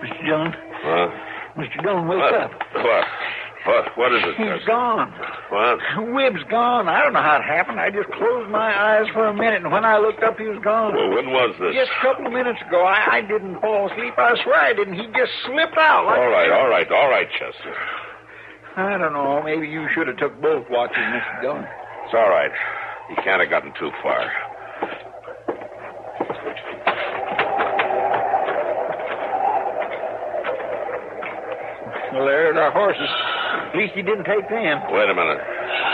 Mr. Dillon. Huh? Mr. Dillon, wake up. What is it, He's Gus? gone. What? Wibb's gone. I don't know how it happened. I just closed my eyes for a minute, and when I looked up, he was gone. Well, when was this? Just a couple of minutes ago. I didn't fall asleep. I swear I didn't. He just slipped out. All right, Chester. I don't know. Maybe you should have took both watches, Mr. Dillon. It's all right. He can't have gotten too far. Well, there's our horses. At least he didn't take them. Wait a minute.